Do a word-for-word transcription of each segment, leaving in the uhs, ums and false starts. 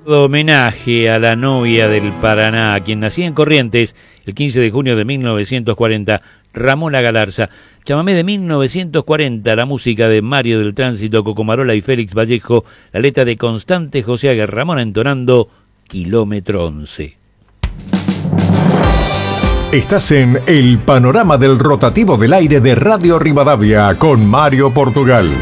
Homenaje a la novia del Paraná, quien nacía en Corrientes el quince de junio de mil novecientos cuarenta, Ramona Galarza. Chamamé de mil novecientos cuarenta, la música de Mario del Tránsito, Cocomarola y Félix Vallejo, la letra de Constante José Aguer, Ramona entonando Kilómetro once. Estás en el panorama del rotativo del aire de Radio Rivadavia con Mario Portugal.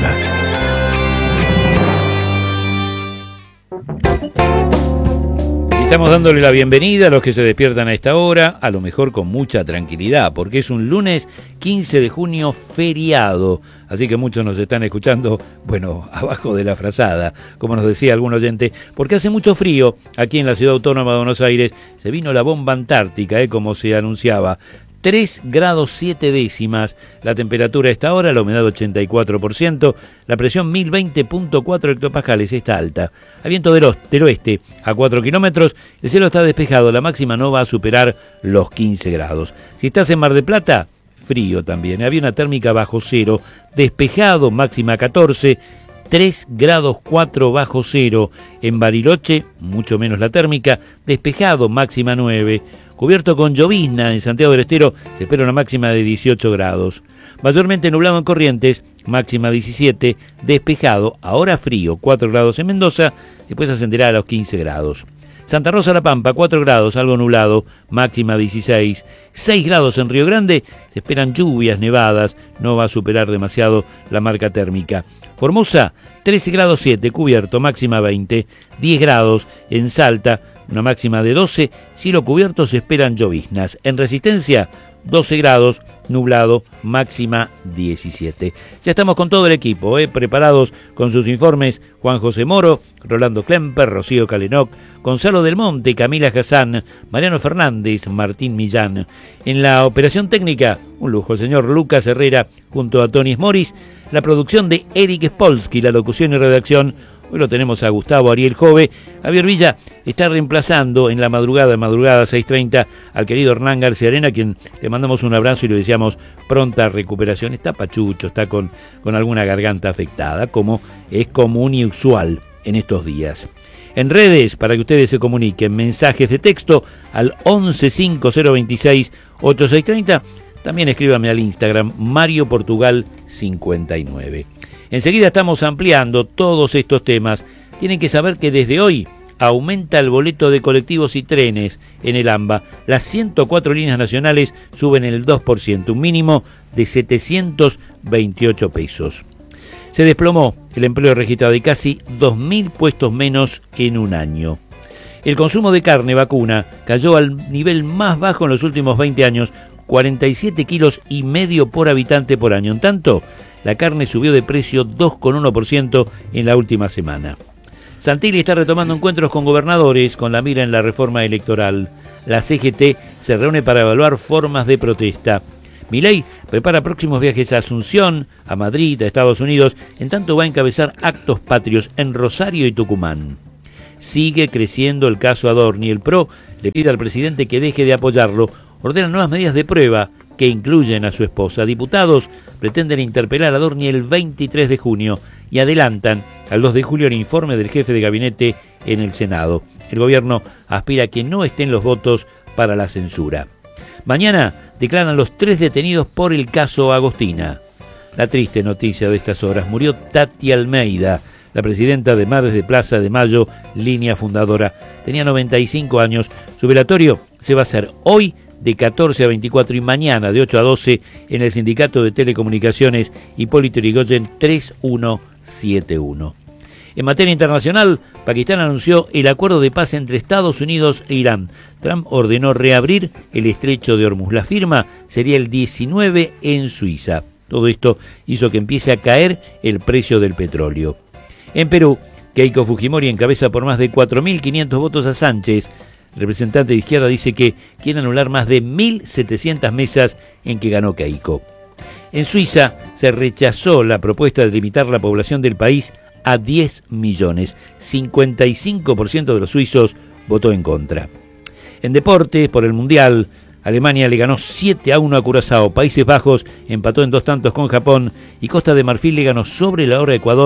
Estamos dándole la bienvenida a los que se despiertan a esta hora, a lo mejor con mucha tranquilidad, porque es un lunes quince de junio feriado, así que muchos nos están escuchando, bueno, abajo de la frazada, como nos decía algún oyente, porque hace mucho frío aquí en la Ciudad Autónoma de Buenos Aires, se vino la bomba antártica, eh, como se anunciaba. tres grados siete décimas la temperatura a esta hora, la humedad ochenta y cuatro por ciento, la presión mil veinte punto cuatro hectopascales, está alta. A viento del, del oeste a cuatro kilómetros, el cielo está despejado, la máxima no va a superar los quince grados. Si estás en Mar del Plata, frío también, había una térmica bajo cero, despejado, máxima catorce, tres grados cuatro bajo cero. En Bariloche, mucho menos la térmica, despejado, máxima nueve. Cubierto con llovizna en Santiago del Estero, se espera una máxima de dieciocho grados. Mayormente nublado en Corrientes, máxima diecisiete, despejado, ahora frío, cuatro grados en Mendoza, después ascenderá a los quince grados. Santa Rosa La Pampa, cuatro grados, algo nublado, máxima dieciséis, seis grados en Río Grande, se esperan lluvias, nevadas, no va a superar demasiado la marca térmica. Formosa, trece grados siete, cubierto, máxima veinte, diez grados en Salta, una máxima de doce, cielo cubierto, se esperan lloviznas. En Resistencia, doce grados, nublado, máxima diecisiete. Ya estamos con todo el equipo, ¿eh? preparados con sus informes, Juan José Moro, Rolando Klemper, Rocío Calenoc, Gonzalo Del Monte, Camila Hassan, Mariano Fernández, Martín Millán. En la operación técnica, un lujo, el señor Lucas Herrera junto a Tony Smoris, la producción de Eric Spolsky, la locución y redacción. Hoy lo tenemos a Gustavo Ariel Jove. Javier Villa está reemplazando en la madrugada, madrugada seis treinta, al querido Hernán García Arena, a quien le mandamos un abrazo y le deseamos pronta recuperación. Está pachucho, está con, con alguna garganta afectada, como es común y usual en estos días. En redes, para que ustedes se comuniquen, mensajes de texto al once cinco cero veintiséis ochenta y seis treinta. También escríbame al Instagram, Mario Portugal cincuenta y nueve. Enseguida estamos ampliando todos estos temas. Tienen que saber que desde hoy aumenta el boleto de colectivos y trenes en el AMBA. Las ciento cuatro líneas nacionales suben el dos por ciento, un mínimo de setecientos veintiocho pesos. Se desplomó el empleo registrado y casi dos mil puestos menos en un año. El consumo de carne vacuna cayó al nivel más bajo en los últimos veinte años, cuarenta y siete kilos y medio por habitante por año. En tanto, la carne subió de precio dos coma uno por ciento en la última semana. Santilli está retomando encuentros con gobernadores con la mira en la reforma electoral. La C G T se reúne para evaluar formas de protesta. Milei prepara próximos viajes a Asunción, a Madrid, a Estados Unidos. En tanto va a encabezar actos patrios en Rosario y Tucumán. Sigue creciendo el caso Adorni. El P R O le pide al presidente que deje de apoyarlo. Ordena nuevas medidas de prueba que incluyen a su esposa. Diputados pretenden interpelar a Adorni el veintitrés de junio y adelantan al dos de julio el informe del jefe de gabinete en el Senado. El gobierno aspira a que no estén los votos para la censura. Mañana declaran los tres detenidos por el caso Agostina. La triste noticia de estas horas: murió Tati Almeida, la presidenta de Madres de Plaza de Mayo, línea fundadora. Tenía noventa y cinco años. Su velatorio se va a hacer hoy de catorce a veinticuatro y mañana de ocho a doce en el Sindicato de Telecomunicaciones Hipólito Yrigoyen tres mil ciento setenta y uno. En materia internacional, Pakistán anunció el acuerdo de paz entre Estados Unidos e Irán. Trump ordenó reabrir el estrecho de Hormuz. La firma sería el diecinueve en Suiza. Todo esto hizo que empiece a caer el precio del petróleo. En Perú, Keiko Fujimori encabeza por más de cuatro mil quinientos votos a Sánchez. El representante de izquierda dice que quiere anular más de mil setecientas mesas en que ganó Keiko. En Suiza se rechazó la propuesta de limitar la población del país a diez millones. cincuenta y cinco por ciento de los suizos votó en contra. En deportes, por el Mundial, Alemania le ganó siete a uno a Curazao. Países Bajos empató en dos tantos con Japón y Costa de Marfil le ganó sobre la hora a Ecuador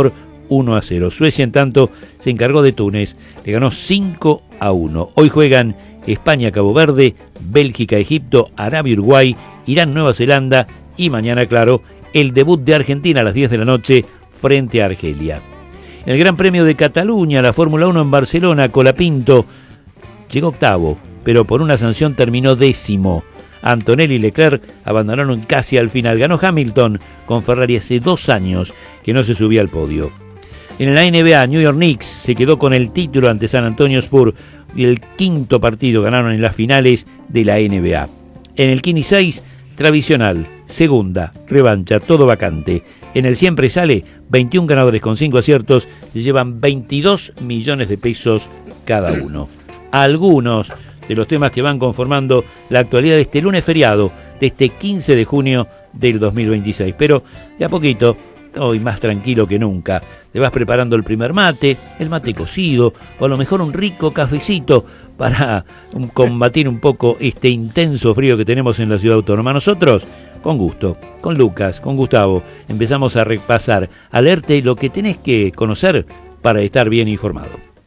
uno a cero. Suecia, en tanto, se encargó de Túnez, le ganó cinco a uno. Hoy juegan España, Cabo Verde, Bélgica, Egipto, Arabia, Uruguay, Irán, Nueva Zelanda y mañana, claro, el debut de Argentina a las diez de la noche frente a Argelia. En el Gran Premio de Cataluña, la Fórmula uno en Barcelona, Colapinto llegó octavo, pero por una sanción terminó décimo. Antonelli y Leclerc abandonaron casi al final. Ganó Hamilton con Ferrari hace dos años que no se subía al podio. En la N B A, New York Knicks se quedó con el título ante San Antonio Spurs y el quinto partido ganaron en las finales de la N B A. En el Kini seis, tradicional, segunda, revancha, todo vacante. En el Siempre Sale, veintiún ganadores con cinco aciertos, se llevan veintidós millones de pesos cada uno. Algunos de los temas que van conformando la actualidad de este lunes feriado, de este quince de junio del dos mil veintiséis. Pero de a poquito, hoy más tranquilo que nunca, te vas preparando el primer mate, el mate cocido, o a lo mejor un rico cafecito para combatir un poco este intenso frío que tenemos en la ciudad autónoma. Nosotros, con gusto, con Lucas, con Gustavo, empezamos a repasar, a leerte lo que tenés que conocer para estar bien informado.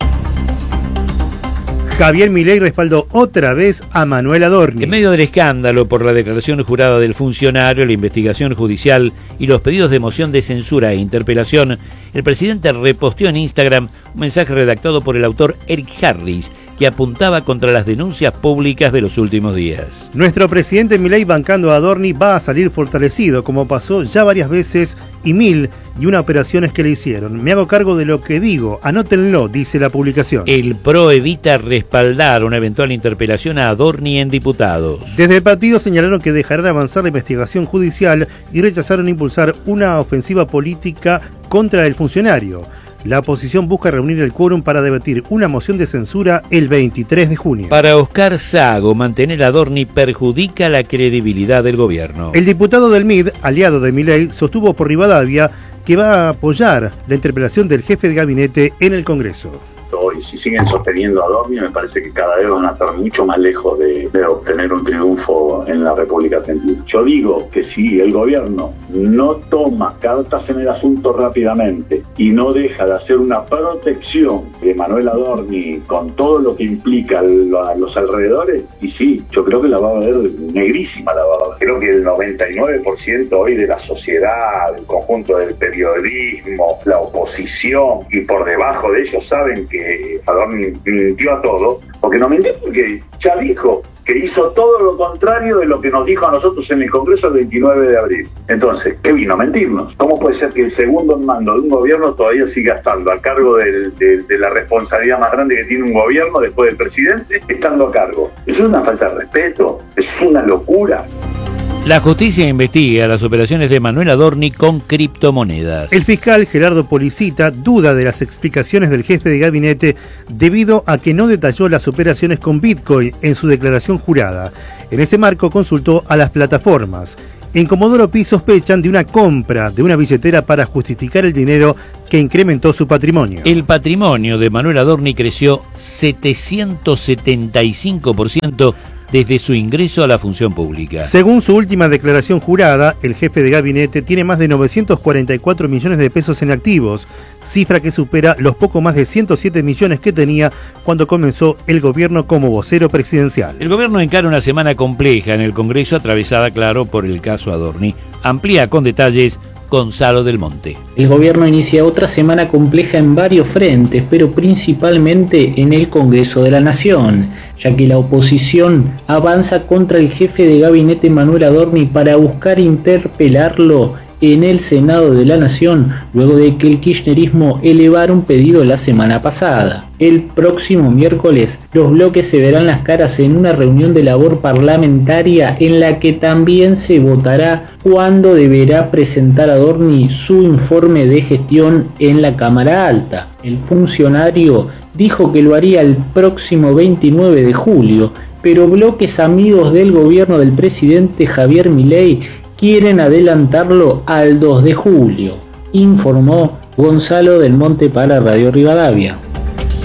Javier Milei respaldó otra vez a Manuel Adorni. En medio del escándalo por la declaración jurada del funcionario, la investigación judicial y los pedidos de moción de censura e interpelación, el presidente reposteó en Instagram un mensaje redactado por el autor Eric Harris que apuntaba contra las denuncias públicas de los últimos días. Nuestro presidente Milei bancando a Adorni va a salir fortalecido, como pasó ya varias veces y mil y una operaciones que le hicieron. Me hago cargo de lo que digo, anótenlo, dice la publicación. El P R O evita respaldar una eventual interpelación a Adorni en diputados. Desde el partido señalaron que dejarán avanzar la investigación judicial y rechazaron impulsar una ofensiva política contra el funcionario. La oposición busca reunir el quórum para debatir una moción de censura el veintitrés de junio. Para Oscar Sago, mantener a Adorni perjudica la credibilidad del gobierno. El diputado del M I D, aliado de Milei, sostuvo por Rivadavia que va a apoyar la interpelación del jefe de gabinete en el Congreso. Y si siguen sosteniendo a Adorni, me parece que cada vez van a estar mucho más lejos de, de obtener un triunfo en la República Argentina. Yo digo que si el gobierno no toma cartas en el asunto rápidamente y no deja de hacer una protección de Manuel Adorni con todo lo que implica a los alrededores, y sí, yo creo que la va a ver negrísima. La va a ver. Creo que el noventa y nueve por ciento hoy de la sociedad, el conjunto del periodismo, la oposición y por debajo de ellos saben que Adorni mintió a todo, porque no mintió porque ya dijo que hizo todo lo contrario de lo que nos dijo a nosotros en el Congreso el veintinueve de abril. Entonces, ¿qué vino a mentirnos? ¿Cómo puede ser que el segundo en mando de un gobierno todavía siga estando a cargo del, de, de la responsabilidad más grande que tiene un gobierno después del presidente, estando a cargo? Eso es una falta de respeto, es una locura. La justicia investiga las operaciones de Manuel Adorni con criptomonedas. El fiscal Gerardo Policita duda de las explicaciones del jefe de gabinete debido a que no detalló las operaciones con Bitcoin en su declaración jurada. En ese marco consultó a las plataformas. En Comodoro Pi sospechan de una compra de una billetera para justificar el dinero que incrementó su patrimonio. El patrimonio de Manuel Adorni creció setecientos setenta y cinco por ciento desde su ingreso a la función pública. Según su última declaración jurada, el jefe de gabinete tiene más de novecientos cuarenta y cuatro millones de pesos en activos, cifra que supera los poco más de ciento siete millones que tenía cuando comenzó el gobierno como vocero presidencial. El gobierno encara una semana compleja en el Congreso, atravesada, claro, por el caso Adorni. Amplía con detalles Gonzalo del Monte. El gobierno inicia otra semana compleja en varios frentes, pero principalmente en el Congreso de la Nación, ya que la oposición avanza contra el jefe de gabinete Manuel Adorni para buscar interpelarlo en el Senado de la Nación, luego de que el kirchnerismo elevara un pedido la semana pasada. El próximo miércoles, los bloques se verán las caras en una reunión de labor parlamentaria en la que también se votará cuándo deberá presentar Adorni su informe de gestión en la Cámara Alta. El funcionario dijo que lo haría el próximo veintinueve de julio, pero bloques amigos del gobierno del presidente Javier Milei quieren adelantarlo al dos de julio, informó Gonzalo del Monte para Radio Rivadavia.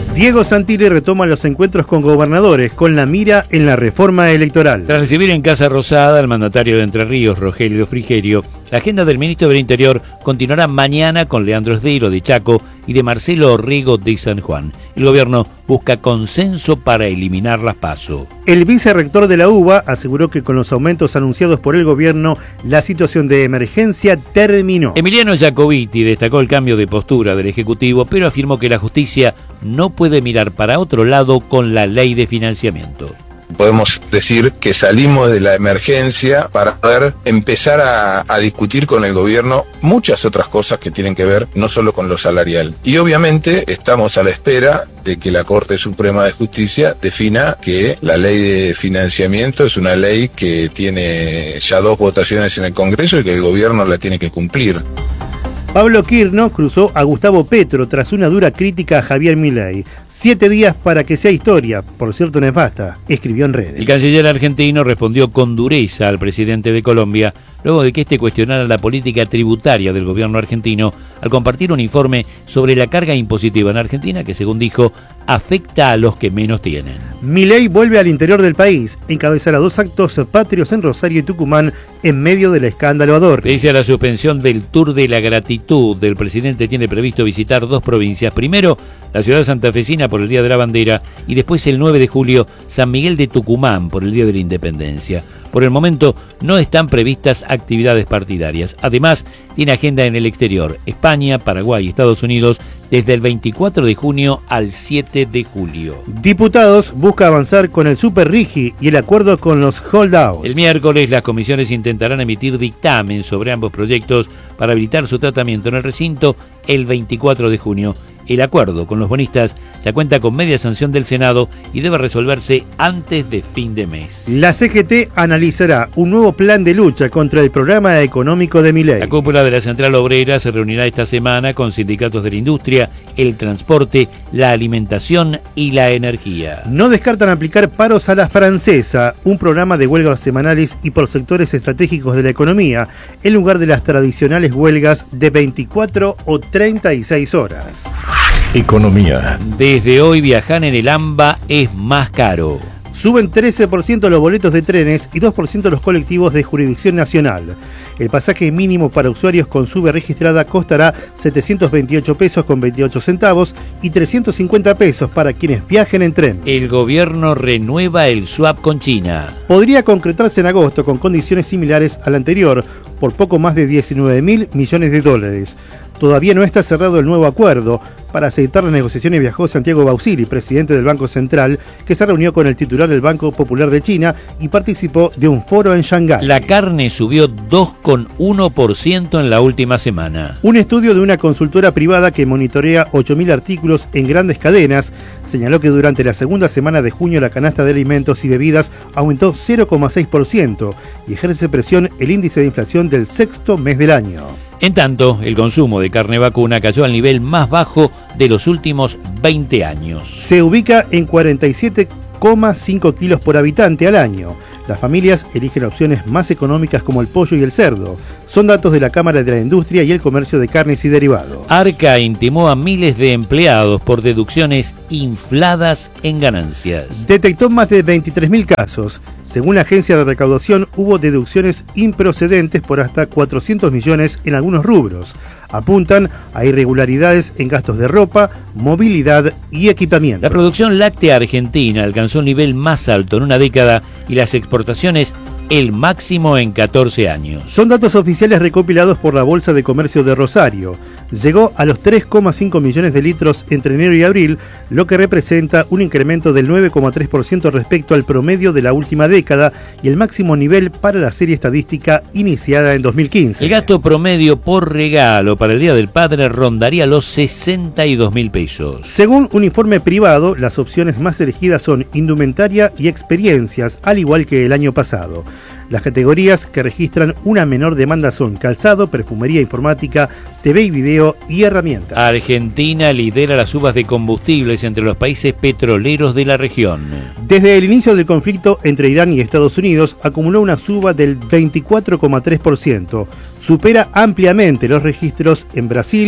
Diego Santilli retoma los encuentros con gobernadores con la mira en la reforma electoral. Tras recibir en Casa Rosada al mandatario de Entre Ríos, Rogelio Frigerio, la agenda del ministro del Interior continuará mañana con Leandro Esdero de Chaco y de Marcelo Orrego de San Juan. El gobierno busca consenso para eliminar las PASO. El vicerrector de la U B A aseguró que con los aumentos anunciados por el gobierno, la situación de emergencia terminó. Emiliano Jacobiti destacó el cambio de postura del Ejecutivo, pero afirmó que la justicia no puede mirar para otro lado con la ley de financiamiento. Podemos decir que salimos de la emergencia para poder empezar a, a discutir con el gobierno muchas otras cosas que tienen que ver no solo con lo salarial. Y obviamente estamos a la espera de que la Corte Suprema de Justicia defina que la ley de financiamiento es una ley que tiene ya dos votaciones en el Congreso y que el gobierno la tiene que cumplir. Pablo Kirno cruzó a Gustavo Petro tras una dura crítica a Javier Milei. Siete días para que sea historia, por cierto nefasta, escribió en redes. El canciller argentino respondió con dureza al presidente de Colombia luego de que este cuestionara la política tributaria del gobierno argentino al compartir un informe sobre la carga impositiva en Argentina que, según dijo, afecta a los que menos tienen. Milei vuelve al interior del país, encabezará dos actos patrios en Rosario y Tucumán en medio del escándalo Adorni. Pese a la suspensión del Tour de la Gratitud, el presidente tiene previsto visitar dos provincias. Primero, la ciudad santafesina por el Día de la Bandera y después el nueve de julio, San Miguel de Tucumán por el Día de la Independencia. Por el momento no están previstas actividades partidarias. Además, tiene agenda en el exterior, España, Paraguay y Estados Unidos desde el veinticuatro de junio al siete de julio. Diputados busca avanzar con el Super Rigi y el acuerdo con los holdouts. El miércoles las comisiones intentarán emitir dictamen sobre ambos proyectos para habilitar su tratamiento en el recinto el veinticuatro de junio. El acuerdo con los bonistas ya cuenta con media sanción del Senado y debe resolverse antes de fin de mes. La C G T analizará un nuevo plan de lucha contra el programa económico de Milei. La cúpula de la Central Obrera se reunirá esta semana con sindicatos de la industria, el transporte, la alimentación y la energía. No descartan aplicar paros a la francesa, un programa de huelgas semanales y por sectores estratégicos de la economía, en lugar de las tradicionales huelgas de veinticuatro o treinta y seis horas. Economía. Desde hoy viajar en el AMBA es más caro. Suben trece por ciento los boletos de trenes y dos por ciento los colectivos de jurisdicción nacional. El pasaje mínimo para usuarios con sube registrada costará setecientos veintiocho pesos con veintiocho centavos y trescientos cincuenta pesos para quienes viajen en tren. El gobierno renueva el swap con China. Podría concretarse en agosto con condiciones similares al anterior por poco más de diecinueve mil millones de dólares. Todavía no está cerrado el nuevo acuerdo. Para aceitar las negociaciones viajó Santiago Bausili, presidente del Banco Central, que se reunió con el titular del Banco Popular de China y participó de un foro en Shanghái. La carne subió dos coma uno por ciento en la última semana. Un estudio de una consultora privada que monitorea ocho mil artículos en grandes cadenas señaló que durante la segunda semana de junio la canasta de alimentos y bebidas aumentó cero coma seis por ciento y ejerce presión el índice de inflación del sexto mes del año. En tanto, el consumo de carne vacuna cayó al nivel más bajo de los últimos veinte años. Se ubica en cuarenta y siete coma cinco kilos por habitante al año. Las familias eligen opciones más económicas como el pollo y el cerdo. Son datos de la Cámara de la Industria y el Comercio de Carnes y Derivados. Arca intimó a miles de empleados por deducciones infladas en ganancias. Detectó más de veintitrés mil casos. Según la agencia de recaudación, hubo deducciones improcedentes por hasta cuatrocientos millones en algunos rubros. Apuntan a irregularidades en gastos de ropa, movilidad y equipamiento. La producción láctea argentina alcanzó un nivel más alto en una década y las exportaciones el máximo en catorce años. Son datos oficiales recopilados por la Bolsa de Comercio de Rosario. Llegó a los tres coma cinco millones de litros entre enero y abril, lo que representa un incremento del nueve coma tres por ciento respecto al promedio de la última década y el máximo nivel para la serie estadística iniciada en dos mil quince. El gasto promedio por regalo para el Día del Padre rondaría los sesenta y dos mil pesos. Según un informe privado, las opciones más elegidas son indumentaria y experiencias, al igual que el año pasado. Las categorías que registran una menor demanda son calzado, perfumería, informática, T V y video y herramientas. Argentina lidera las subas de combustibles entre los países petroleros de la región. Desde el inicio del conflicto entre Irán y Estados Unidos, acumuló una suba del veinticuatro coma tres por ciento. Supera ampliamente los registros en Brasil,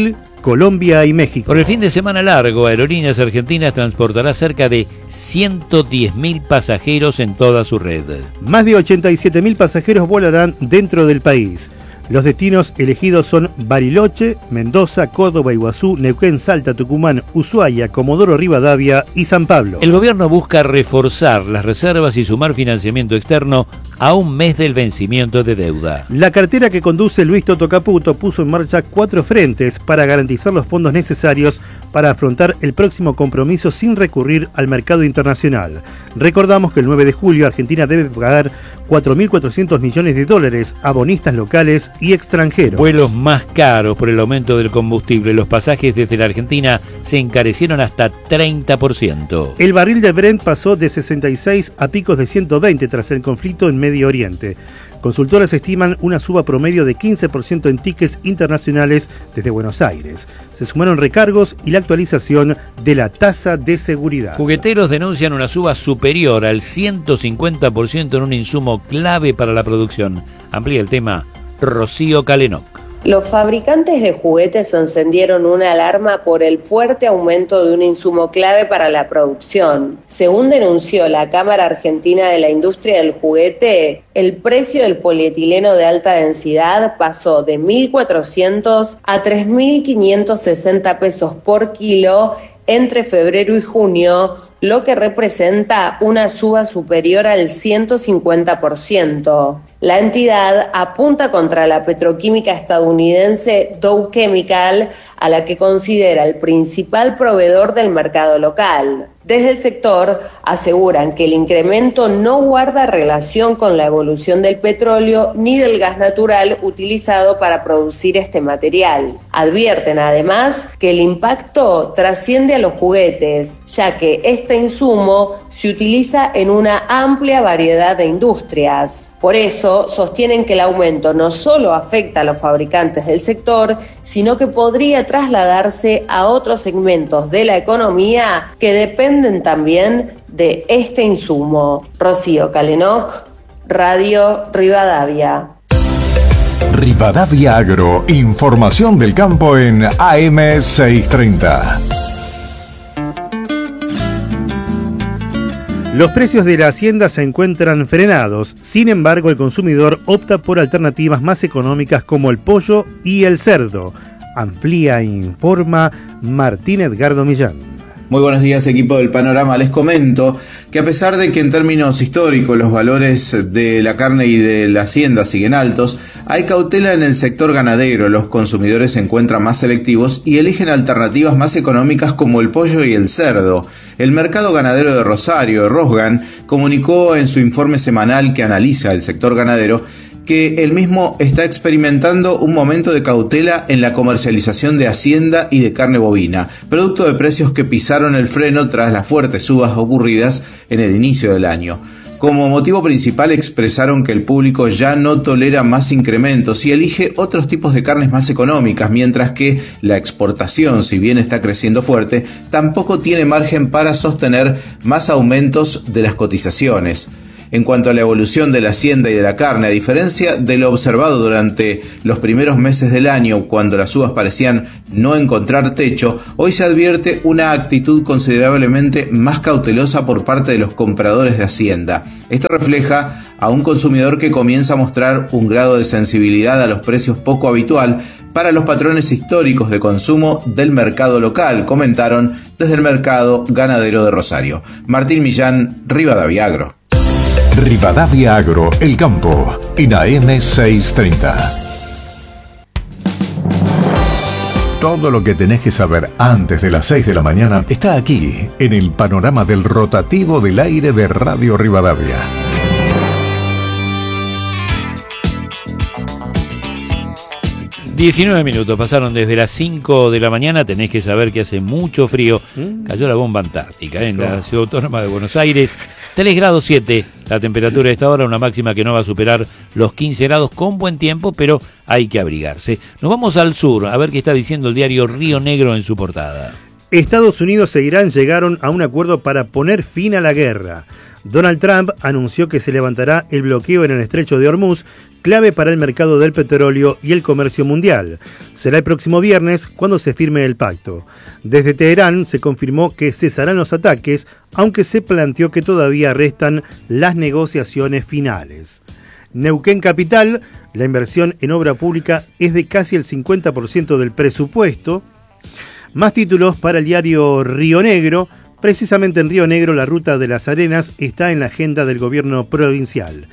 Colombia y México. Por el fin de semana largo, Aerolíneas Argentinas transportará cerca de ciento diez mil pasajeros en toda su red. Más de ochenta y siete mil pasajeros volarán dentro del país. Los destinos elegidos son Bariloche, Mendoza, Córdoba, Iguazú, Neuquén, Salta, Tucumán, Ushuaia, Comodoro Rivadavia y San Pablo. El gobierno busca reforzar las reservas y sumar financiamiento externo a un mes del vencimiento de deuda. La cartera que conduce Luis Toto Caputo puso en marcha cuatro frentes para garantizar los fondos necesarios para afrontar el próximo compromiso sin recurrir al mercado internacional. Recordamos que el nueve de julio Argentina debe pagar cuatro mil cuatrocientos millones de dólares a bonistas locales y extranjeros. Vuelos más caros por el aumento del combustible. Los pasajes desde la Argentina se encarecieron hasta treinta por ciento. El barril de Brent pasó de sesenta y seis a picos de ciento veinte tras el conflicto en Medio Oriente. Consultoras estiman una suba promedio de quince por ciento en tickets internacionales desde Buenos Aires. Se sumaron recargos y la actualización de la tasa de seguridad. Jugueteros denuncian una suba superior al ciento cincuenta por ciento en un insumo clave para la producción. Amplía el tema Rocío Calenoc. Los fabricantes de juguetes encendieron una alarma por el fuerte aumento de un insumo clave para la producción. Según denunció la Cámara Argentina de la Industria del Juguete, el precio del polietileno de alta densidad pasó de mil cuatrocientos a tres mil quinientos sesenta pesos por kilo entre febrero y junio, lo que representa una suba superior al ciento cincuenta por ciento. La entidad apunta contra la petroquímica estadounidense Dow Chemical, a la que considera el principal proveedor del mercado local. Desde el sector aseguran que el incremento no guarda relación con la evolución del petróleo ni del gas natural utilizado para producir este material. Advierten además que el impacto trasciende a los juguetes, ya que este insumo se utiliza en una amplia variedad de industrias. Por eso sostienen que el aumento no solo afecta a los fabricantes del sector, sino que podría trasladarse a otros segmentos de la economía que dependen también de este insumo. Rocío Calenoc, Radio Rivadavia. Rivadavia Agro, información del campo en A M seiscientos treinta. Los precios de la hacienda se encuentran frenados, sin embargo el consumidor opta por alternativas más económicas como el pollo y el cerdo. Amplía e informa Martín Edgardo Millán. Muy buenos días, equipo del Panorama. Les comento que a pesar de que en términos históricos los valores de la carne y de la hacienda siguen altos, hay cautela en el sector ganadero. Los consumidores se encuentran más selectivos y eligen alternativas más económicas como el pollo y el cerdo. El mercado ganadero de Rosario, Rosgan, comunicó en su informe semanal que analiza el sector ganadero que el mismo está experimentando un momento de cautela en la comercialización de hacienda y de carne bovina, producto de precios que pisaron el freno tras las fuertes subas ocurridas en el inicio del año. Como motivo principal expresaron que el público ya no tolera más incrementos y elige otros tipos de carnes más económicas, mientras que la exportación, si bien está creciendo fuerte, tampoco tiene margen para sostener más aumentos de las cotizaciones. En cuanto a la evolución de la hacienda y de la carne, a diferencia de lo observado durante los primeros meses del año, cuando las uvas parecían no encontrar techo, hoy se advierte una actitud considerablemente más cautelosa por parte de los compradores de hacienda. Esto refleja a un consumidor que comienza a mostrar un grado de sensibilidad a los precios poco habitual para los patrones históricos de consumo del mercado local, comentaron desde el mercado ganadero de Rosario. Martín Millán, Rivadavia Agro. Rivadavia Agro, el campo, en A M seiscientos treinta. Todo lo que tenés que saber antes de las seis de la mañana está aquí, en el panorama del rotativo del aire de Radio Rivadavia. diecinueve minutos pasaron desde las cinco de la mañana. Tenés que saber que hace mucho frío. Cayó la bomba antártica ¿eh? en la ciudad autónoma de Buenos Aires. tres grados siete la temperatura de esta hora, una máxima que no va a superar los quince grados con buen tiempo, pero hay que abrigarse. Nos vamos al sur a ver qué está diciendo el diario Río Negro en su portada. Estados Unidos e Irán llegaron a un acuerdo para poner fin a la guerra. Donald Trump anunció que se levantará el bloqueo en el estrecho de Hormuz, clave para el mercado del petróleo y el comercio mundial. Será el próximo viernes cuando se firme el pacto. Desde Teherán se confirmó que cesarán los ataques, aunque se planteó que todavía restan las negociaciones finales. Neuquén Capital, la inversión en obra pública es de casi el cincuenta por ciento del presupuesto. Más títulos para el diario Río Negro. Precisamente en Río Negro la ruta de las Arenas está en la agenda del gobierno provincial.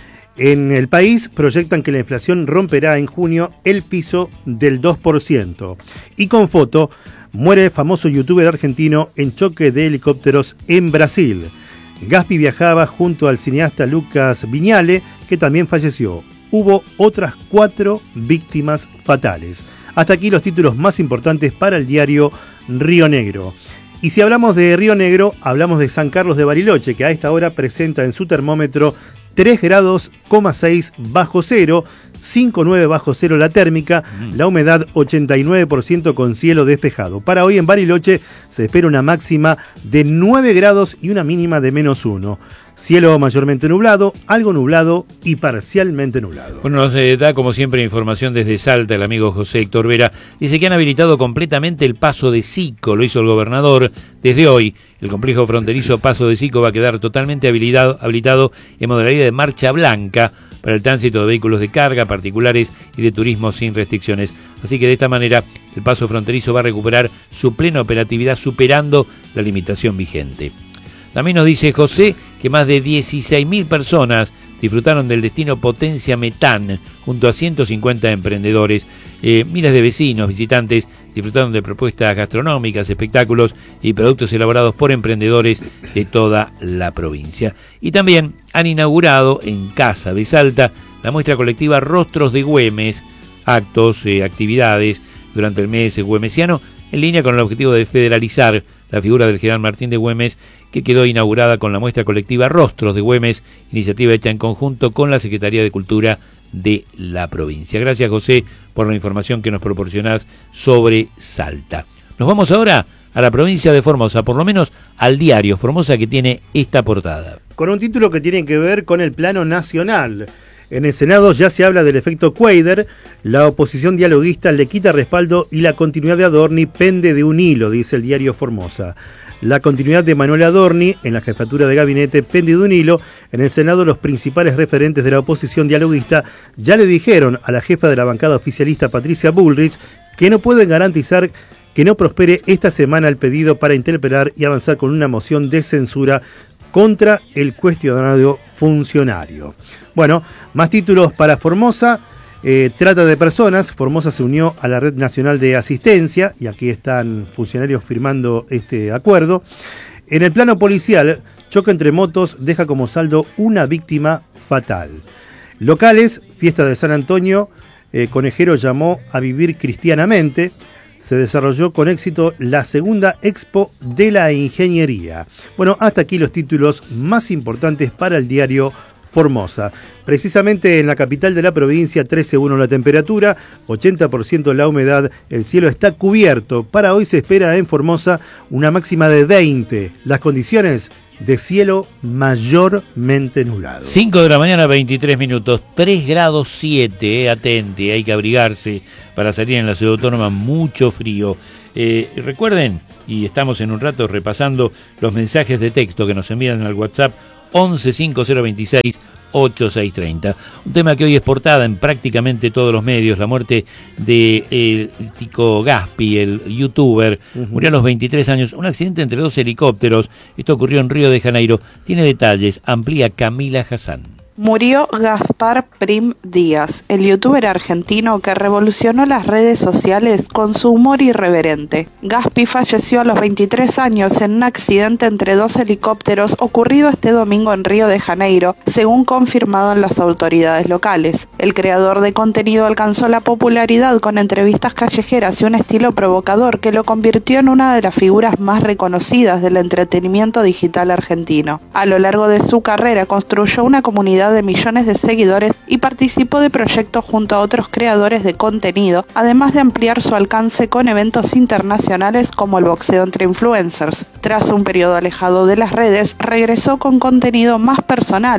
En el país proyectan que la inflación romperá en junio el piso del dos por ciento. Y con foto, muere famoso youtuber argentino en choque de helicópteros en Brasil. Gaspi viajaba junto al cineasta Lucas Viñale, que también falleció. Hubo otras cuatro víctimas fatales. Hasta aquí los títulos más importantes para el diario Río Negro. Y si hablamos de Río Negro, hablamos de San Carlos de Bariloche, que a esta hora presenta en su termómetro tres grados seis bajo cero, cinco coma nueve bajo cero la térmica, la humedad ochenta y nueve por ciento con cielo despejado. Para hoy en Bariloche se espera una máxima de nueve grados y una mínima de menos uno. Cielo mayormente nublado, algo nublado y parcialmente nublado. Bueno, nos eh, da como siempre información desde Salta el amigo José Héctor Vera. Dice que han habilitado completamente el paso de Sico, lo hizo el gobernador. Desde hoy, el complejo fronterizo Paso de Sico va a quedar totalmente habilitado, habilitado en modalidad de marcha blanca para el tránsito de vehículos de carga, particulares y de turismo sin restricciones. Así que de esta manera el paso fronterizo va a recuperar su plena operatividad superando la limitación vigente. También nos dice José que más de dieciséis mil personas disfrutaron del destino Potencia Metán junto a ciento cincuenta emprendedores. Eh, miles de vecinos, visitantes, disfrutaron de propuestas gastronómicas, espectáculos y productos elaborados por emprendedores de toda la provincia. Y también han inaugurado en Casa de Salta la muestra colectiva Rostros de Güemes, actos, eh, actividades durante el mes güemesiano, en línea con el objetivo de federalizar la figura del general Martín de Güemes, que quedó inaugurada con la muestra colectiva Rostros de Güemes, iniciativa hecha en conjunto con la Secretaría de Cultura de la provincia. Gracias, José, por la información que nos proporcionás sobre Salta. Nos vamos ahora a la provincia de Formosa, por lo menos al diario Formosa, que tiene esta portada. Con un título que tiene que ver con el plano nacional. En el Senado ya se habla del efecto Cuader, la oposición dialoguista le quita respaldo y la continuidad de Adorni pende de un hilo, dice el diario Formosa. La continuidad de Manuel Adorni en la jefatura de gabinete pende de un hilo. En el Senado los principales referentes de la oposición dialoguista ya le dijeron a la jefa de la bancada oficialista Patricia Bullrich que no pueden garantizar que no prospere esta semana el pedido para interpelar y avanzar con una moción de censura contra el cuestionado funcionario. Bueno, más títulos para Formosa. Eh, trata de personas. Formosa se unió a la Red Nacional de Asistencia y aquí están funcionarios firmando este acuerdo. En el plano policial, choque entre motos deja como saldo una víctima fatal. Locales, fiesta de San Antonio, eh, Conejero llamó a vivir cristianamente. Se desarrolló con éxito la segunda Expo de la Ingeniería. Bueno, hasta aquí los títulos más importantes para el diario Formosa. Precisamente en la capital de la provincia, trece coma uno la temperatura, ochenta por ciento la humedad, el cielo está cubierto. Para hoy se espera en Formosa una máxima de veinte. Las condiciones de cielo mayormente nublado. cinco de la mañana, veintitrés minutos, tres grados siete, eh, atente, hay que abrigarse para salir en la ciudad autónoma, mucho frío. Eh, recuerden, y estamos en un rato repasando los mensajes de texto que nos envían al WhatsApp once cinco cero veintiséis ochenta y seis treinta. Un tema que hoy es portada en prácticamente todos los medios, la muerte de el Tico Gaspi, el youtuber, uh-huh. Murió a los veintitrés años, un accidente entre dos helicópteros. Esto ocurrió en Río de Janeiro. Tiene detalles, amplía Camila Hassan. Murió Gaspar Prim Díaz, el youtuber argentino que revolucionó las redes sociales con su humor irreverente. Gaspi falleció a los veintitrés años en un accidente entre dos helicópteros ocurrido este domingo en Río de Janeiro, según confirmado en las autoridades locales. El creador de contenido alcanzó la popularidad con entrevistas callejeras y un estilo provocador que lo convirtió en una de las figuras más reconocidas del entretenimiento digital argentino. A lo largo de su carrera construyó una comunidad de millones de seguidores y participó de proyectos junto a otros creadores de contenido, además de ampliar su alcance con eventos internacionales como el boxeo entre influencers. Tras un periodo alejado de las redes, regresó con contenido más personales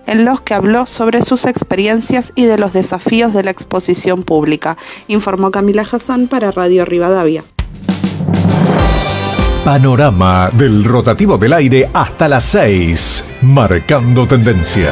en los que habló sobre sus experiencias y de los desafíos de la exposición pública. Informó Camila Hassan para Radio Rivadavia. Panorama del rotativo del aire hasta las seis, marcando tendencia.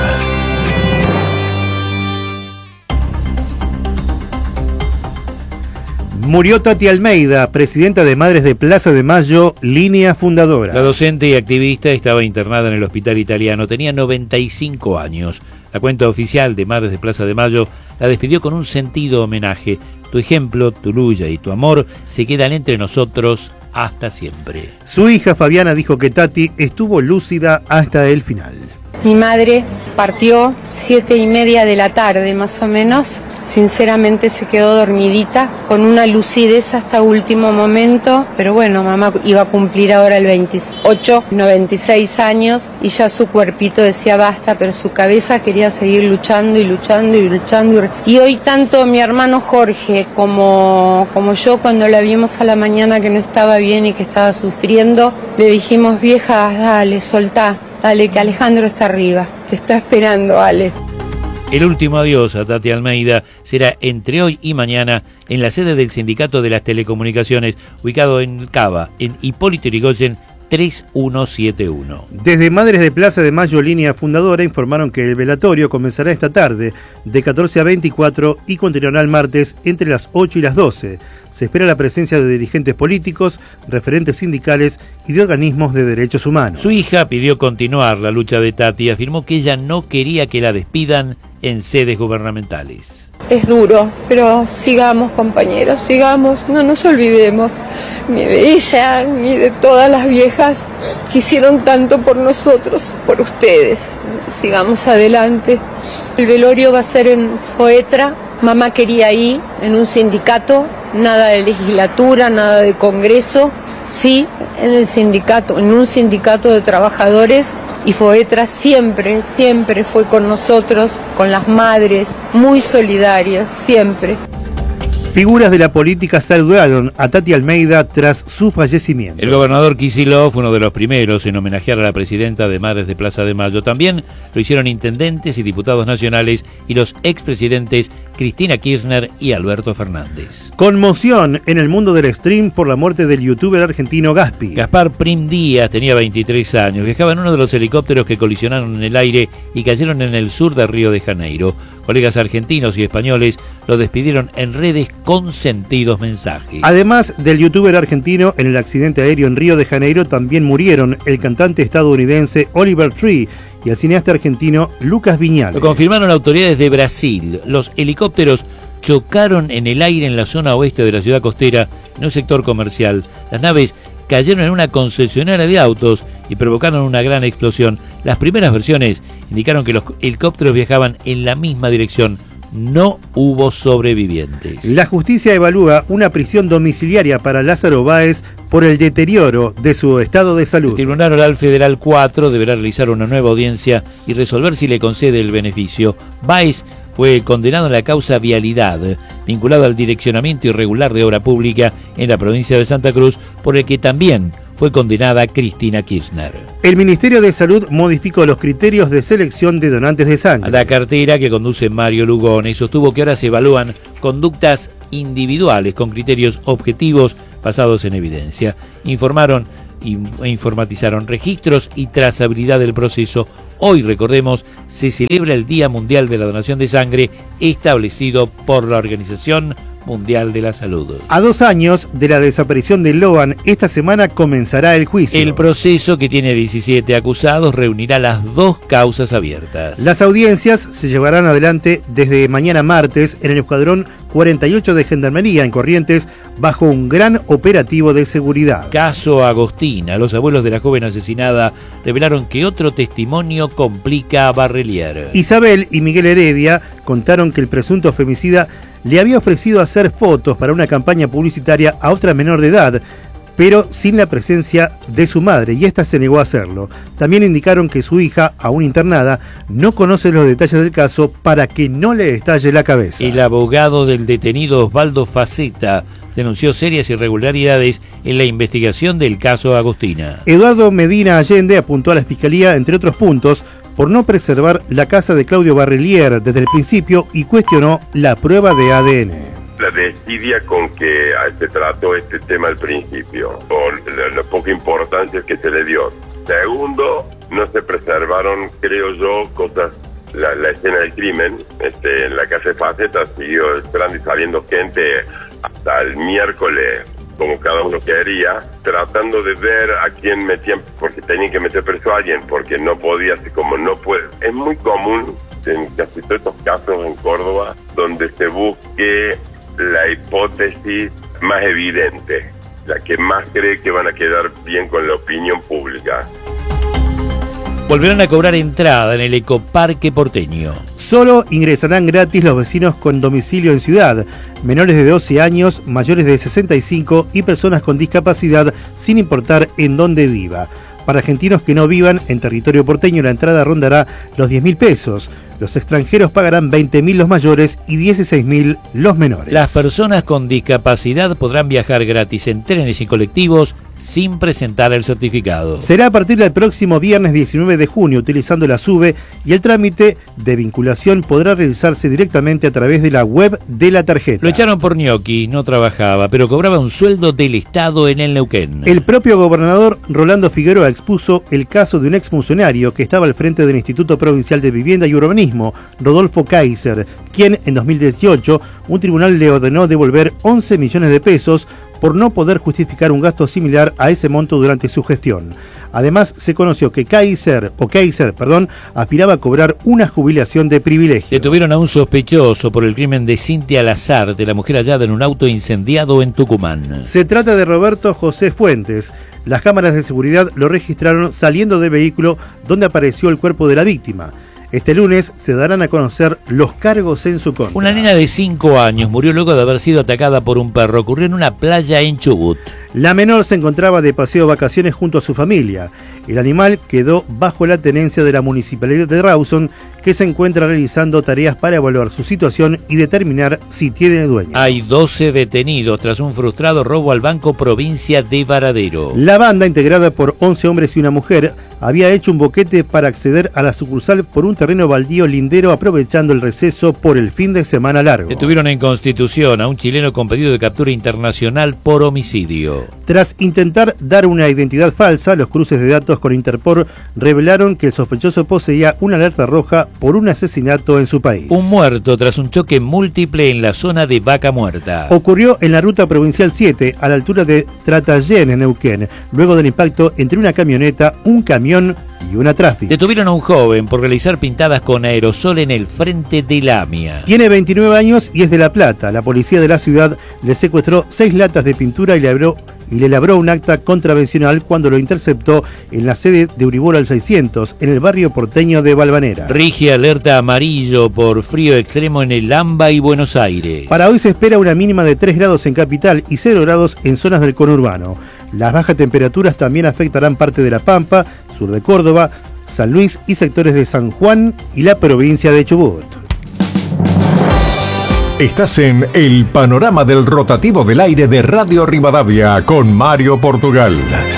Murió Tati Almeida, presidenta de Madres de Plaza de Mayo, línea fundadora. La docente y activista estaba internada en el hospital italiano, tenía noventa y cinco años. La cuenta oficial de Madres de Plaza de Mayo la despidió con un sentido homenaje. Tu ejemplo, tu lucha y tu amor se quedan entre nosotros hasta siempre. Su hija Fabiana dijo que Tati estuvo lúcida hasta el final. Mi madre partió siete y media de la tarde más o menos. Sinceramente se quedó dormidita, con una lucidez hasta último momento, pero bueno, mamá iba a cumplir ahora el veintiocho, noventa y seis años y ya su cuerpito decía basta, pero su cabeza quería seguir luchando y luchando y luchando. Y hoy tanto mi hermano Jorge como, como yo, cuando la vimos a la mañana que no estaba bien y que estaba sufriendo, le dijimos, vieja, dale, soltá, dale, que Alejandro está arriba, te está esperando, Ale. El último adiós a Tati Almeida será entre hoy y mañana en la sede del Sindicato de las Telecomunicaciones, ubicado en Cava, en Hipólito Yrigoyen tres mil setenta y uno. Desde Madres de Plaza de Mayo, línea fundadora, informaron que el velatorio comenzará esta tarde de catorce a veinticuatro y continuará el martes entre las ocho y las doce. Se espera la presencia de dirigentes políticos, referentes sindicales y de organismos de derechos humanos. Su hija pidió continuar la lucha de Tati y afirmó que ella no quería que la despidan en sedes gubernamentales. Es duro, pero sigamos, compañeros, sigamos, no nos olvidemos ni de ella ni de todas las viejas que hicieron tanto por nosotros, por ustedes. Sigamos adelante. El velorio va a ser en Foetra. Mamá quería ir en un sindicato, nada de legislatura, nada de congreso, sí en el sindicato, en un sindicato de trabajadores. Y Foetra siempre, siempre fue con nosotros, con las madres, muy solidarios, siempre. Figuras de la política saludaron a Tati Almeida tras su fallecimiento. El gobernador Kicillof, uno de los primeros en homenajear a la presidenta de Madres de Plaza de Mayo. También lo hicieron intendentes y diputados nacionales y los expresidentes Cristina Kirchner y Alberto Fernández. Conmoción en el mundo del stream por la muerte del youtuber argentino Gaspi. Gaspar Prim Díaz tenía veintitrés años, viajaba en uno de los helicópteros que colisionaron en el aire y cayeron en el sur de Río de Janeiro. Colegas argentinos y españoles lo despidieron en redes con sentidos mensajes. Además del youtuber argentino, en el accidente aéreo en Río de Janeiro también murieron el cantante estadounidense Oliver Tree y el cineasta argentino Lucas Viñales. Lo confirmaron autoridades de Brasil. Los helicópteros chocaron en el aire en la zona oeste de la ciudad costera, en un sector comercial. Las naves cayeron en una concesionaria de autos y provocaron una gran explosión. Las primeras versiones indicaron que los helicópteros viajaban en la misma dirección. No hubo sobrevivientes. La justicia evalúa una prisión domiciliaria para Lázaro Báez por el deterioro de su estado de salud. El Tribunal Oral Federal cuatro deberá realizar una nueva audiencia y resolver si le concede el beneficio. Báez fue condenado en la causa Vialidad, vinculado al direccionamiento irregular de obra pública en la provincia de Santa Cruz, por el que también fue condenada Cristina Kirchner. El Ministerio de Salud modificó los criterios de selección de donantes de sangre. La cartera que conduce Mario Lugones sostuvo que ahora se evalúan conductas individuales con criterios objetivos basados en evidencia. Informaron e informatizaron registros y trazabilidad del proceso. Hoy, recordemos, se celebra el Día Mundial de la Donación de Sangre establecido por la Organización Mundial de la Salud. A dos años de la desaparición de Loan, esta semana comenzará el juicio. El proceso, que tiene diecisiete acusados, reunirá las dos causas abiertas. Las audiencias se llevarán adelante desde mañana martes en el Escuadrón cuarenta y ocho de Gendarmería en Corrientes, bajo un gran operativo de seguridad. Caso Agostina. Los abuelos de la joven asesinada revelaron que otro testimonio complica a Barrelier. Isabel y Miguel Heredia contaron que el presunto femicida le había ofrecido hacer fotos para una campaña publicitaria a otra menor de edad, pero sin la presencia de su madre, y ésta se negó a hacerlo. También indicaron que su hija, aún internada, no conoce los detalles del caso para que no le estalle la cabeza. El abogado del detenido Osvaldo Faceta denunció serias irregularidades en la investigación del caso Agostina. Eduardo Medina Allende apuntó a la Fiscalía, entre otros puntos, por no preservar la casa de Claudio Barrelier desde el principio y cuestionó la prueba de A D N. La desidia con que se trató este tema al principio, o la, la poca importancia que se le dio. Segundo, no se preservaron, creo yo, cosas, la, la escena del crimen, este, en la casa de Facetas siguió esperando y saliendo gente hasta el miércoles, como cada uno quería, tratando de ver a quién metían, porque tenían que meter preso a alguien, porque no podía, así como no puede. Es muy común en casi todos estos casos en Córdoba, donde se busque la hipótesis más evidente, la que más cree que van a quedar bien con la opinión pública. Volverán a cobrar entrada en el Ecoparque porteño. Solo ingresarán gratis los vecinos con domicilio en ciudad, menores de doce años, mayores de sesenta y cinco y personas con discapacidad, sin importar en dónde viva. Para argentinos que no vivan en territorio porteño, la entrada rondará los diez mil pesos. Los extranjeros pagarán veinte mil los mayores y dieciséis mil los menores. Las personas con discapacidad podrán viajar gratis en trenes y colectivos sin presentar el certificado. Será a partir del próximo viernes diecinueve de junio utilizando la SUBE, y el trámite de vinculación podrá realizarse directamente a través de la web de la tarjeta. Lo echaron por ñoqui, no trabajaba, pero cobraba un sueldo del Estado en el Neuquén. El propio gobernador Rolando Figueroa expuso el caso de un exfuncionario que estaba al frente del Instituto Provincial de Vivienda y Urbanismo, Rodolfo Kaiser, quien en dos mil dieciocho un tribunal le ordenó devolver once millones de pesos por no poder justificar un gasto similar a ese monto durante su gestión. Además, se conoció que Kaiser, o Kaiser, perdón, aspiraba a cobrar una jubilación de privilegio. Detuvieron a un sospechoso por el crimen de Cintia Lazarte, la mujer hallada en un auto incendiado en Tucumán. Se trata de Roberto José Fuentes. Las cámaras de seguridad lo registraron saliendo del vehículo donde apareció el cuerpo de la víctima. Este lunes se darán a conocer los cargos en su contra. Una nena de cinco años murió luego de haber sido atacada por un perro. Ocurrió en una playa en Chubut. La menor se encontraba de paseo de vacaciones junto a su familia. El animal quedó bajo la tenencia de la Municipalidad de Rawson, que se encuentra realizando tareas para evaluar su situación y determinar si tiene dueño. Hay doce detenidos tras un frustrado robo al Banco Provincia de Varadero. La banda, integrada por once hombres y una mujer, había hecho un boquete para acceder a la sucursal por un terreno baldío lindero, aprovechando el receso por el fin de semana largo. Detuvieron en Constitución a un chileno con pedido de captura internacional por homicidio. Tras intentar dar una identidad falsa, los cruces de datos con Interpol revelaron que el sospechoso poseía una alerta roja por un asesinato en su país. Un muerto tras un choque múltiple en la zona de Vaca Muerta. Ocurrió en la ruta provincial siete, a la altura de Tratallén, en Neuquén, luego del impacto entre una camioneta, un camión y una tráfico. Detuvieron a un joven por realizar pintadas con aerosol en el frente de la AMIA. Tiene veintinueve años y es de La Plata. La policía de la ciudad le secuestró seis latas de pintura y le abrió y le labró un acta contravencional cuando lo interceptó en la sede de Uribor al seiscientos, en el barrio porteño de Valvanera. Rige alerta amarillo por frío extremo en el AMBA y Buenos Aires. Para hoy se espera una mínima de tres grados en capital y cero grados en zonas del conurbano. Las bajas temperaturas también afectarán parte de La Pampa, sur de Córdoba, San Luis y sectores de San Juan y la provincia de Chubut. Estás en el panorama del rotativo del aire de Radio Rivadavia con Mario Portugal.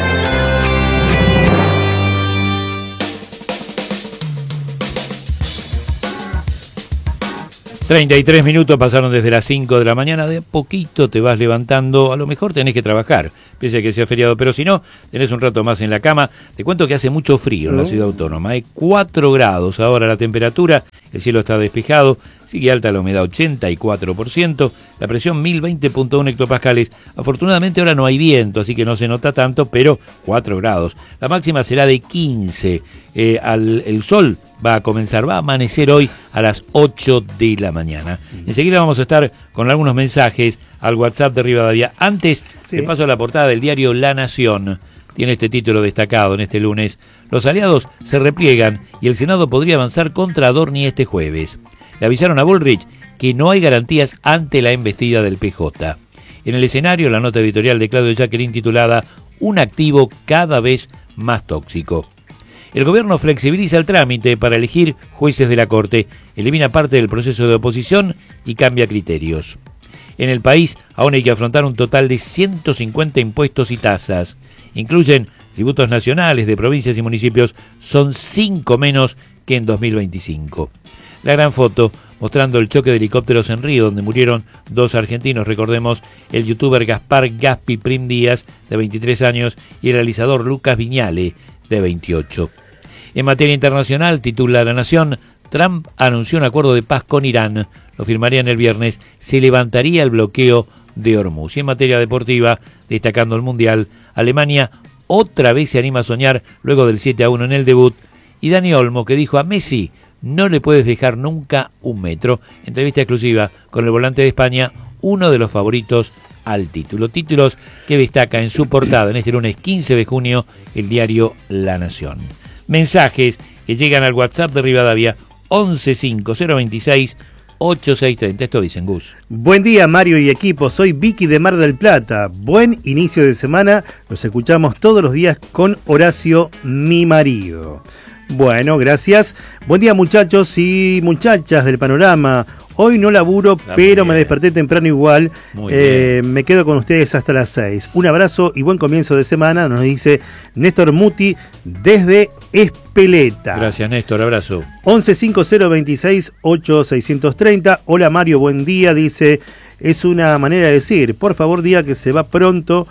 treinta y tres minutos pasaron desde las cinco de la mañana, de a poquito te vas levantando, a lo mejor tenés que trabajar, pese a que sea feriado, pero si no, tenés un rato más en la cama. Te cuento que hace mucho frío en la ciudad autónoma, hay cuatro grados ahora la temperatura, el cielo está despejado, sigue alta la humedad ochenta y cuatro por ciento, la presión mil veinte punto uno hectopascales, afortunadamente ahora no hay viento, así que no se nota tanto, pero cuatro grados, la máxima será de quince, eh, al, el sol va a comenzar, va a amanecer hoy a las ocho de la mañana. Enseguida vamos a estar con algunos mensajes al WhatsApp de Rivadavia. Antes, sí. Te paso a la portada del diario La Nación. Tiene este título destacado en este lunes. Los aliados se repliegan y el Senado podría avanzar contra Adorni este jueves. Le avisaron a Bullrich que no hay garantías ante la embestida del P J. En el escenario, la nota editorial de Claudio Jacqueline titulada Un activo cada vez más tóxico. El gobierno flexibiliza el trámite para elegir jueces de la Corte, elimina parte del proceso de oposición y cambia criterios. En el país aún hay que afrontar un total de ciento cincuenta impuestos y tasas. Incluyen tributos nacionales de provincias y municipios, son cinco menos que en dos mil veinticinco. La gran foto mostrando el choque de helicópteros en Río, donde murieron dos argentinos, recordemos, el youtuber Gaspar Gaspi Prim Díaz, de veintitrés años, y el realizador Lucas Viñale, de veintiocho. En materia internacional, titula La Nación, Trump anunció un acuerdo de paz con Irán, lo firmarían el viernes, se levantaría el bloqueo de Hormuz. Y en materia deportiva, destacando el Mundial, Alemania otra vez se anima a soñar luego del siete a uno en el debut, y Dani Olmo, que dijo a Messi, no le puedes dejar nunca un metro. Entrevista exclusiva con el volante de España, uno de los favoritos al título. Títulos que destaca en su portada en este lunes quince de junio el diario La Nación. Mensajes que llegan al WhatsApp de Rivadavia once cinco cero veintiséis ochenta y seis treinta. Esto dicen, Gus. Buen día, Mario y equipo. Soy Vicky de Mar del Plata. Buen inicio de semana. Los escuchamos todos los días con Horacio, mi marido. Bueno, gracias. Buen día, muchachos y muchachas del panorama. Hoy no laburo, ah, pero me desperté temprano igual. Eh, me quedo con ustedes hasta las seis. Un abrazo y buen comienzo de semana, nos dice Néstor Muti desde Espeleta. Gracias, Néstor, abrazo. once cinco cero veintiséis ochenta y seis treinta. Hola, Mario, buen día, dice. Es una manera de decir, por favor, diga que se va pronto.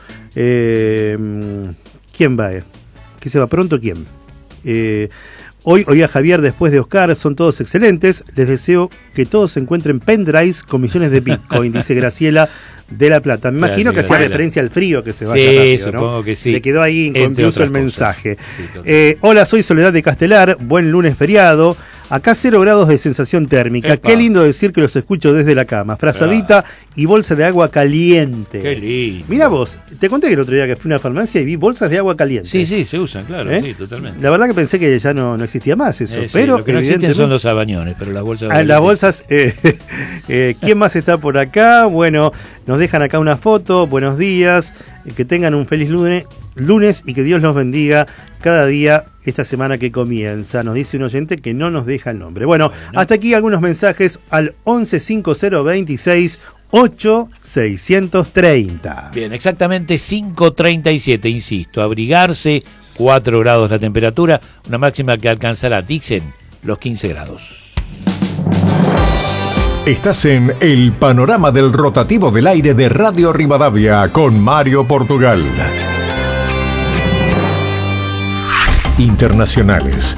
Eh, ¿Quién va? ¿Que se va pronto quién? Eh, hoy oí a Javier después de Oscar, son todos excelentes, les deseo que todos se encuentren pendrives con millones de Bitcoin, dice Graciela de La Plata. Me imagino Gracias, que hacía Graciela. referencia al frío que se va sí, rápido, supongo ¿no? que sí. Le quedó ahí inconcluso el mensaje. Sí, eh, hola, soy Soledad de Castelar, buen lunes feriado. Acá cero grados de sensación térmica. Epa. Qué lindo decir que los escucho desde la cama. Frazadita ah. y bolsa de agua caliente. Qué lindo. Mira vos, te conté que el otro día que fui a una farmacia y vi bolsas de agua caliente. Sí, sí, se usan, claro, ¿Eh? sí, totalmente. La verdad que pensé que ya no, no existía más eso. Eh, sí, pero lo que no existen son los abañones, pero las bolsas... Ah, las bolsas... Eh, eh, ¿Quién más está por acá? Bueno, nos dejan acá una foto. Buenos días. Que tengan un feliz lunes, lunes y que Dios los bendiga cada día esta semana que comienza. Nos dice un oyente que no nos deja el nombre. Bueno, bueno. hasta aquí algunos mensajes al once cinco cero veintiséis ochenta y seis treinta. Bien, exactamente cinco treinta y siete, insisto, abrigarse, cuatro grados la temperatura, una máxima que alcanzará, dicen, los quince grados. Estás en el panorama del rotativo del aire de Radio Rivadavia con Mario Portugal. Internacionales.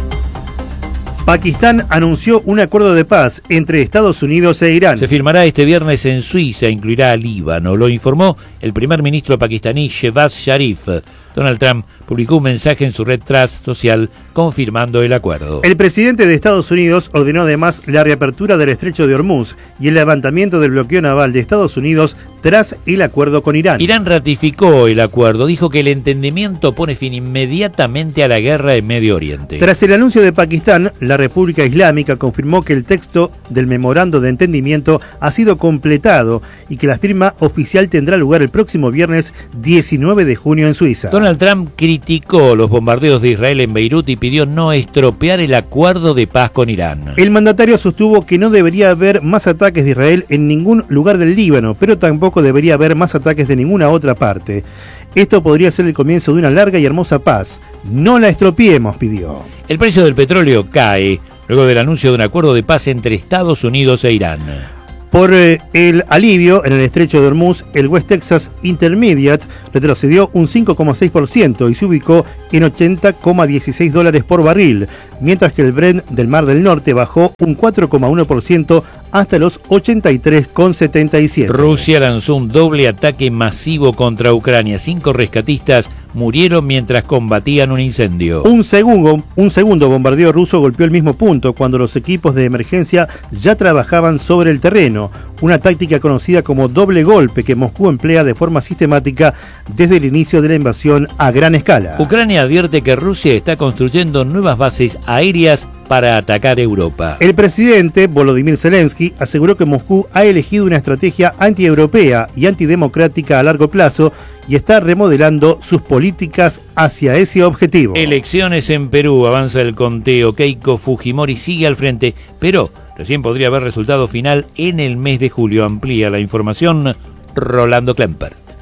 Pakistán anunció un acuerdo de paz entre Estados Unidos e Irán. Se firmará este viernes en Suiza, incluirá a Líbano, lo informó el primer ministro pakistaní Shehbaz Sharif. Donald Trump publicó un mensaje en su red Truth social confirmando el acuerdo. El presidente de Estados Unidos ordenó además la reapertura del estrecho de Hormuz y el levantamiento del bloqueo naval de Estados Unidos tras el acuerdo con Irán. Irán ratificó el acuerdo, dijo que el entendimiento pone fin inmediatamente a la guerra en Medio Oriente. Tras el anuncio de Pakistán, la República Islámica confirmó que el texto del memorando de entendimiento ha sido completado y que la firma oficial tendrá lugar el próximo viernes diecinueve de junio en Suiza. Donald Trump criticó los bombardeos de Israel en Beirut y pidió no estropear el acuerdo de paz con Irán. El mandatario sostuvo que no debería haber más ataques de Israel en ningún lugar del Líbano, pero tampoco debería haber más ataques de ninguna otra parte. Esto podría ser el comienzo de una larga y hermosa paz. No la estropeemos, pidió. El precio del petróleo cae luego del anuncio de un acuerdo de paz entre Estados Unidos e Irán. Por eh, el alivio en el estrecho de Hormuz, el West Texas Intermediate retrocedió un cinco coma seis por ciento y se ubicó en ochenta coma dieciséis dólares por barril, mientras que el Brent del Mar del Norte bajó un cuatro coma uno por ciento hasta los ochenta y tres coma setenta y siete. Rusia lanzó un doble ataque masivo contra Ucrania. Cinco rescatistas murieron mientras combatían un incendio. Un segundo, un segundo bombardeo ruso golpeó el mismo punto cuando los equipos de emergencia ya trabajaban sobre el terreno. Una táctica conocida como doble golpe que Moscú emplea de forma sistemática desde el inicio de la invasión a gran escala. Ucrania advierte que Rusia está construyendo nuevas bases aéreas para atacar Europa. El presidente Volodymyr Zelensky aseguró que Moscú ha elegido una estrategia antieuropea y antidemocrática a largo plazo y está remodelando sus políticas hacia ese objetivo. Elecciones en Perú, avanza el conteo. Keiko Fujimori sigue al frente, pero recién podría haber resultado final en el mes de julio. Amplía la información Rolando Klemper.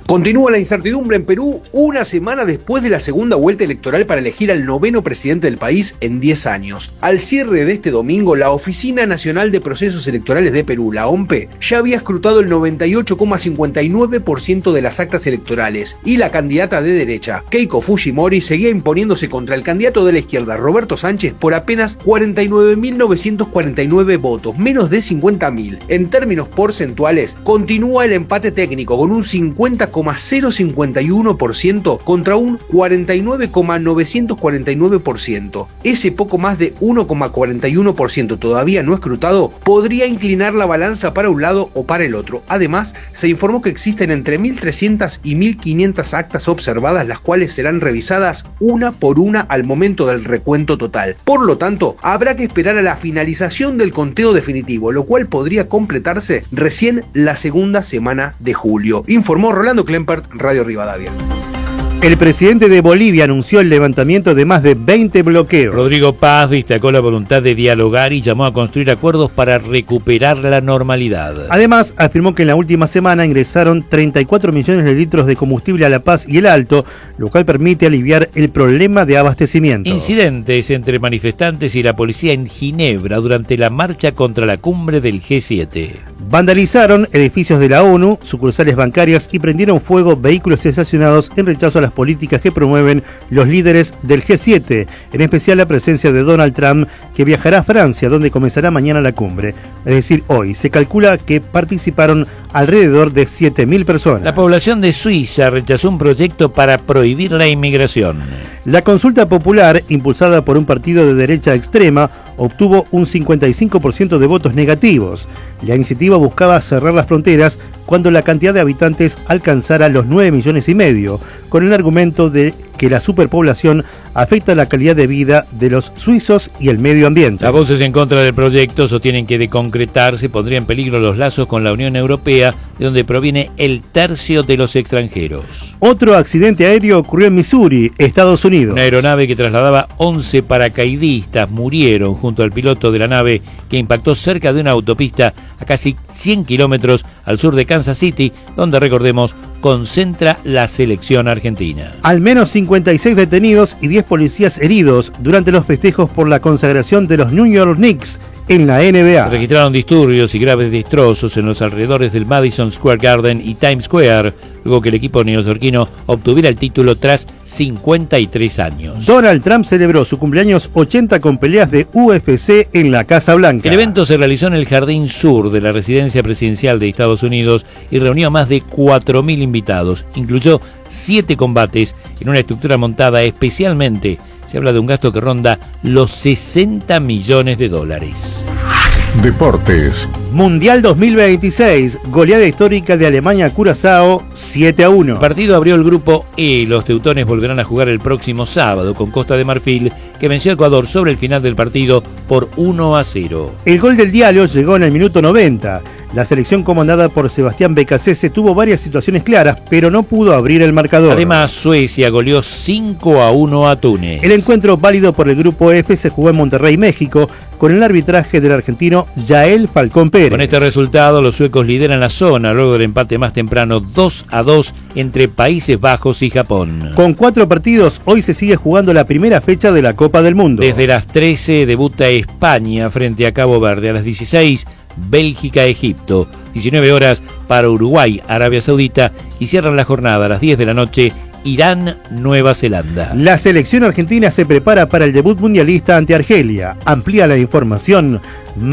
Continúa la incertidumbre en Perú una semana después de la segunda vuelta electoral para elegir al noveno presidente del país en diez años. Al cierre de este domingo, la Oficina Nacional de Procesos Electorales de Perú, la O M P E, ya había escrutado el noventa y ocho coma cincuenta y nueve por ciento de las actas electorales y la candidata de derecha, Keiko Fujimori, seguía imponiéndose contra el candidato de la izquierda, Roberto Sánchez, por apenas cuarenta y nueve mil novecientos cuarenta y nueve votos, menos de cincuenta mil. En términos porcentuales, continúa el empate técnico con un cincuenta coma cero cincuenta y uno por ciento contra un cuarenta y nueve coma novecientos cuarenta y nueve por ciento. Ese poco más de uno coma cuarenta y uno por ciento todavía no escrutado podría inclinar la balanza para un lado o para el otro. Además, se informó que existen entre mil trescientas y mil quinientas actas observadas, las cuales serán revisadas una por una al momento del recuento total. Por lo tanto, habrá que esperar a la finalización del conteo definitivo, lo cual podría completarse recién la segunda semana de julio, informó Rolando Klempert, Radio Rivadavia. El presidente de Bolivia anunció el levantamiento de más de veinte bloqueos. Rodrigo Paz destacó la voluntad de dialogar y llamó a construir acuerdos para recuperar la normalidad. Además, afirmó que en la última semana ingresaron treinta y cuatro millones de litros de combustible a La Paz y El Alto, lo cual permite aliviar el problema de abastecimiento. Incidentes entre manifestantes y la policía en Ginebra durante la marcha contra la cumbre del G siete. Vandalizaron edificios de la ONU, sucursales bancarias y prendieron fuego vehículos estacionados en rechazo a las políticas que promueven los líderes del G siete, en especial la presencia de Donald Trump, que viajará a Francia, donde comenzará mañana la cumbre. Es decir, hoy. Se calcula que participaron alrededor de siete mil personas. La población de Suiza rechazó un proyecto para prohibir la inmigración. La consulta popular, impulsada por un partido de derecha extrema, obtuvo un cincuenta y cinco por ciento de votos negativos. La iniciativa buscaba cerrar las fronteras cuando la cantidad de habitantes alcanzara los nueve millones y medio, con el argumento de que la superpoblación afecta la calidad de vida de los suizos y el medio ambiente. Las voces en contra del proyecto sostienen que de concretarse pondría en peligro los lazos con la Unión Europea, de donde proviene el tercio de los extranjeros. Otro accidente aéreo ocurrió en Missouri, Estados Unidos. Una aeronave que trasladaba once paracaidistas murieron junto al piloto de la nave, que impactó cerca de una autopista a casi cien kilómetros al sur de Kansas City, donde, recordemos, concentra la selección argentina. Al menos cincuenta y seis detenidos y diez policías heridos durante los festejos por la consagración de los New York Knicks en la N B A. Se registraron disturbios y graves destrozos en los alrededores del Madison Square Garden y Times Square, luego que el equipo neoyorquino obtuviera el título tras cincuenta y tres años. Donald Trump celebró su cumpleaños ochenta con peleas de U F C en la Casa Blanca. El evento se realizó en el jardín sur de la residencia presidencial de Estados Unidos y reunió a más de cuatro mil invitados. Incluyó siete combates en una estructura montada especialmente. Se habla de un gasto que ronda los sesenta millones de dólares. Deportes. Mundial dos mil veintiséis, goleada histórica de Alemania a Curazao, siete a uno. El partido abrió el grupo E. Los teutones volverán a jugar el próximo sábado con Costa de Marfil, que venció a Ecuador sobre el final del partido por uno a cero. El gol del Diallo llegó en el minuto noventa. La selección comandada por Sebastián Becasese tuvo varias situaciones claras, pero no pudo abrir el marcador. Además, Suecia goleó cinco a uno a Túnez. El encuentro válido por el grupo F se jugó en Monterrey, México, con el arbitraje del argentino Yael Falcón Pérez. Con este resultado, los suecos lideran la zona luego del empate más temprano dos a dos entre Países Bajos y Japón. Con cuatro partidos, hoy se sigue jugando la primera fecha de la Copa del Mundo. Desde las trece debuta España frente a Cabo Verde. A las dieciséis, Bélgica, Egipto. diecinueve horas para Uruguay, Arabia Saudita. Y cierran la jornada a las diez de la noche, Irán, Nueva Zelanda. La selección argentina se prepara para el debut mundialista ante Argelia. Amplía la información